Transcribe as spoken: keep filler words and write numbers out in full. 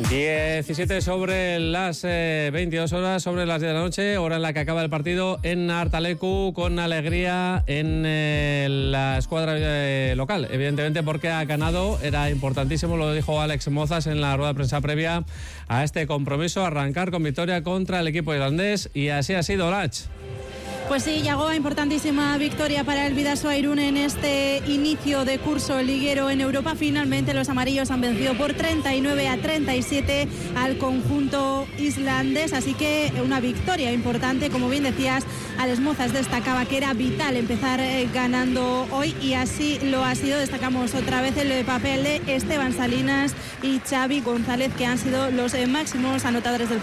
diecisiete sobre las eh, veintidós horas, sobre las diez de la noche, hora en la que acaba el partido en Artalecu, con alegría en eh, la escuadra eh, local, evidentemente porque ha ganado. Era importantísimo, lo dijo Alex Mozas en la rueda de prensa previa a este compromiso, arrancar con victoria contra el equipo irlandés, y así ha sido, Lach. Pues sí, Yagoa, importantísima victoria para el Bidasoa Irún en este inicio de curso liguero en Europa. Finalmente los amarillos han vencido por treinta y nueve a treinta y siete al conjunto islandés, así que una victoria importante. Como bien decías, Alex Mozas destacaba que era vital empezar eh, ganando hoy, y así lo ha sido. Destacamos otra vez el papel de Esteban Salinas y Xavi González, que han sido los eh, máximos anotadores del